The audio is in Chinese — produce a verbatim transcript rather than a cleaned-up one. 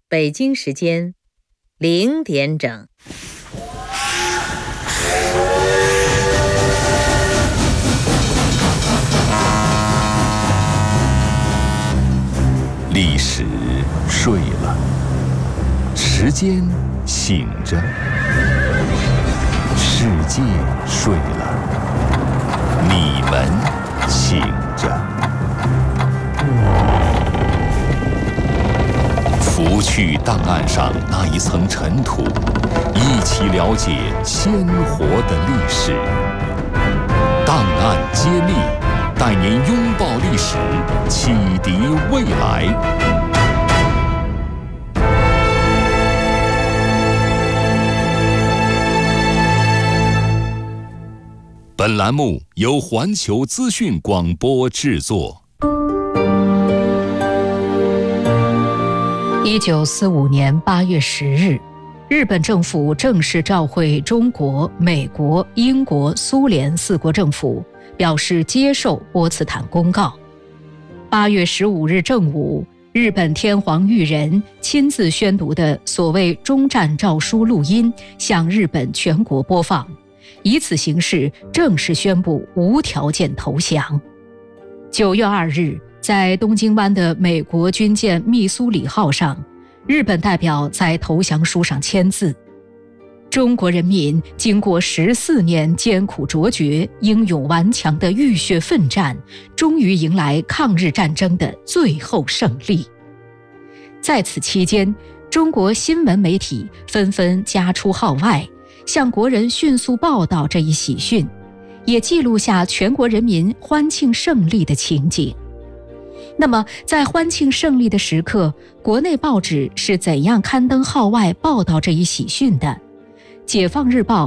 北京时间零点整。 历史睡了，时间醒着，世界睡了，你们醒着。拂去档案上那一层尘土，一起了解鲜活的历史。档案揭秘，带您拥抱历史，启迪未来。本栏目由环球资讯广播制作。 一九四五年八月十日，日本政府正式召会中国、美国、英国、苏联四国政府，表示接受波茨坦公告。八月十五日正午，日本天皇裕仁亲自宣读的所谓终战诏书录音向日本全国播放，以此形式正式宣布无条件投降。九月二日，在东京湾的美国军舰密苏里号上，日本代表在投降书上签字。中国人民经过十四年艰苦卓绝、英勇顽强的浴血奋战，终于迎来抗日战争的最后胜利。在此期间，中国新闻媒体纷纷家出号外，向国人迅速报道这一喜讯，也记录下全国人民欢庆胜利的情景。那么在欢庆胜利的时刻，国内报纸是怎样刊登号外报道这一喜讯的？解放日报